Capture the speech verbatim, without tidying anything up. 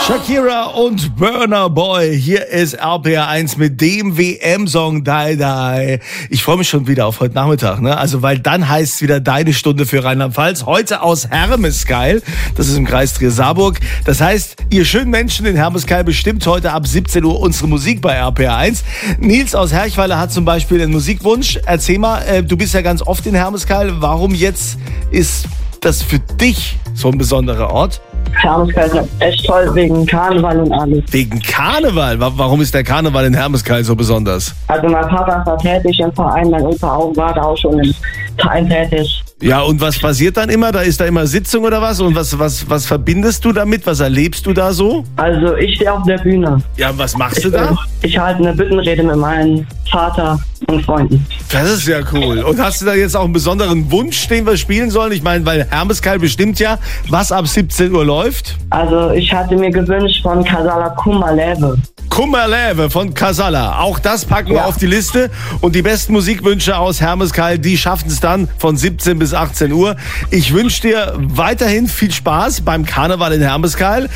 Shakira und Burna Boy. Hier ist R P R eins mit dem W M-Song Die Die. Ich freue mich schon wieder auf heute Nachmittag, ne? Also, weil dann heißt es wieder deine Stunde für Rheinland-Pfalz. Heute aus Hermeskeil. Das ist im Kreis Trier-Saarburg. Das heißt, ihr schönen Menschen in Hermeskeil bestimmt heute ab siebzehn Uhr unsere Musik bei R P R eins. Nils aus Herchweiler hat zum Beispiel einen Musikwunsch. Erzähl mal, äh, du bist ja ganz oft in Hermeskeil. Warum jetzt ist das für dich so ein besonderer Ort? Hermeskeil ist echt toll, wegen Karneval und alles. Wegen Karneval? Warum ist der Karneval in Hermeskeil so besonders? Also mein Vater ist da tätig im Verein, mein Opa auch, war da auch schon im Verein tätig. Ja, und was passiert dann immer? Da ist da immer Sitzung oder was? Und was, was, was verbindest du damit? Was erlebst du da so? Also ich stehe auf der Bühne. Ja, was machst Ich, du da? ich halte eine Büttenrede mit meinem Vater und Freunden. Das ist ja cool. Und hast du da jetzt auch einen besonderen Wunsch, den wir spielen sollen? Ich meine, weil Hermeskeil bestimmt ja, was ab siebzehn Uhr läuft. Also ich hatte mir gewünscht von Casala Kummerleve. Kummerleve von Casala. Auch das packen wir Ja. auf die Liste. Und die besten Musikwünsche aus Hermeskeil, die schaffen es dann von siebzehn bis achtzehn Uhr. Ich wünsche dir weiterhin viel Spaß beim Karneval in Hermeskeil.